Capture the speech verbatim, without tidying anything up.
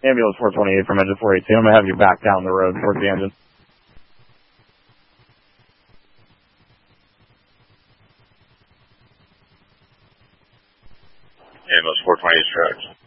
Ambulance four twenty-eight from engine four eighteen. I'm going to have you back down the road towards the engine. Ambulance four twenty-eight, correct.